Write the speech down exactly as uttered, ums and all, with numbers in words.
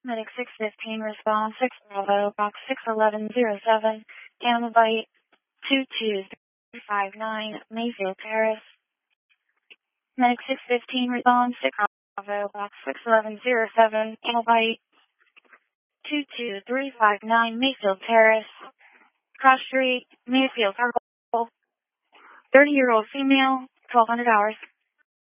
Medic six fifteen, response six Bravo, box six eleven zero seven, Animal Bite two two three five nine, Mayfield Terrace. Medic six fifteen, response six Bravo, box six eleven zero seven, Animal Bite two two three five nine, Mayfield Terrace. Cross Street, Mayfield Circle. thirty-year-old female, twelve hundred hours.